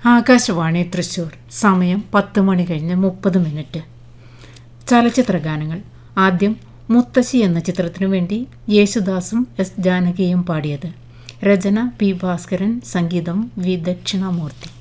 ആകാശവാണി തൃശൂർ. സമയം 10 മണി കഴിഞ്ഞ് 30 ചലച്ചിത്ര ഗാനങ്ങൾ. ആദ്യം മുത്തശ്ശി എന്ന ചിത്രത്തിനു വേണ്ടി യേശുദാസും എസ് ജാനകിയും പാടിയത്. രചന പി ഭാസ്കരൻ, സംഗീതം വി ദക്ഷിണാമൂർത്തി.